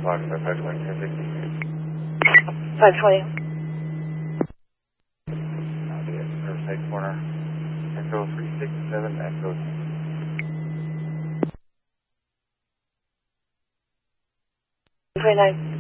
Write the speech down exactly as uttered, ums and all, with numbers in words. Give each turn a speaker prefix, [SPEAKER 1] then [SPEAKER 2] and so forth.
[SPEAKER 1] Fox five twenty, ten sixty.
[SPEAKER 2] five twenty.
[SPEAKER 1] Riverside corner. Echo three six seven, Echo.
[SPEAKER 2] twenty-nine.